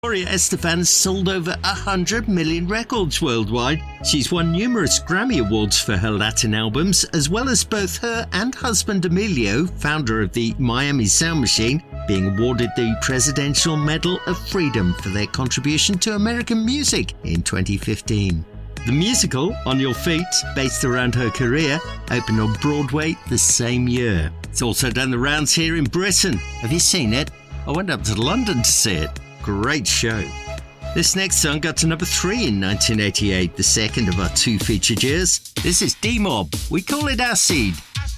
Gloria Estefan sold over 100 million records worldwide. She's won numerous Grammy Awards for her Latin albums, as well as both her and husband Emilio, founder of the Miami Sound Machine, being awarded the Presidential Medal of Freedom for their contribution to American music in 2015. The musical, On Your Feet, based around her career, opened on Broadway the same year. It's also done the rounds here in Britain. Have you seen it? I went up to London to see it. Great show. This next song got to number 3 in 1988, the second of our 2 featured years. This is D-Mob. We call it Our Seed.